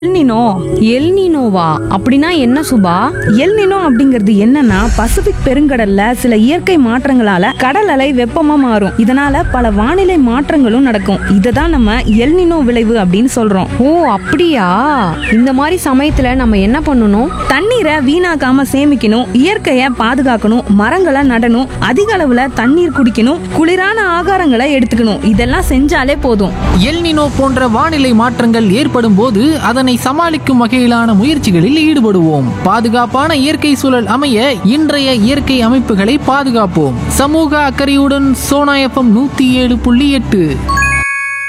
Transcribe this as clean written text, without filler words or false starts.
El Niño எல்னினோவா அப்படின்னா என்ன Subha? El Niño அப்படிங்கிறது என்னன்னா பசிபிக் பெருங்கடல்ல சில இயற்கை மாற்றங்களால கடல் அலை வெப்பமா மாறும். இதனால பல வானிலை மாற்றங்களும் நடக்கும். இதை தான் நம்ம எல்னினோ விளைவு அப்படின்னு சொல்றோம். ஓ அப்படியா? இந்த மாதிரி சமயத்துல நம்ம என்ன பண்ணணும்? தண்ணீரை வீணாக்காம சேமிக்கணும், இயற்கையை பாதுகாக்கணும், மரங்களை நடணும், அதிக அளவுல தண்ணீர் குடிக்கணும், குளிரான ஆகாரங்களை எடுத்துக்கணும். இதெல்லாம் செஞ்சாலே போதும். எல்னினோ போன்ற வானிலை மாற்றங்கள் ஏற்படும் போது அதனை சமாளிக்கும் வகையிலான முயற்சிகளில் ஈடுபடுவோம். பாதுகாப்பான இயற்கை சூழல் அமைய இன்றைய இயற்கை அமைப்புகளை பாதுகாப்போம். சமூக அக்கறையுடன் சோனா FM 107.8.